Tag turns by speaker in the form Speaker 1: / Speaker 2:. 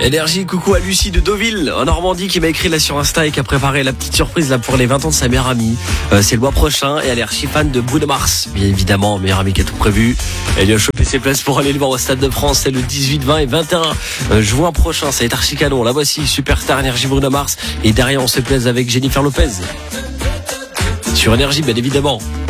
Speaker 1: Énergie, coucou à Lucie de Deauville en Normandie qui m'a écrit là sur Insta et qui a préparé la petite surprise là pour les 20 ans de sa meilleure amie. C'est le mois prochain et elle est archi fan de Bruno Mars. Bien évidemment, meilleure amie qui a tout prévu. Elle lui a chopé ses places pour aller le voir au Stade de France. C'est le 18, 20 et 21 juin prochain. Ça va être archi canon. La voici, Superstar Énergie Bruno Mars. Et derrière, on se plaise avec Jennifer Lopez. Sur Énergie, bien évidemment.